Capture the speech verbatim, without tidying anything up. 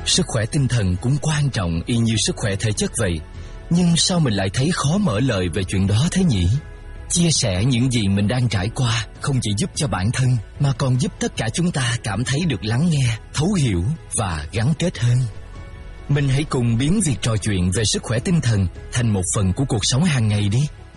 Sức khỏe tinh thần cũng quan trọng y như sức khỏe thể chất vậy. Nhưng sao mình lại thấy khó mở lời về chuyện đó thế nhỉ? Chia sẻ những gì mình đang trải qua không chỉ giúp cho bản thân mà còn giúp tất cả chúng ta cảm thấy được lắng nghe, thấu hiểu và gắn kết hơn. Mình hãy cùng biến việc trò chuyện về sức khỏe tinh thần thành một phần của cuộc sống hàng ngày đi.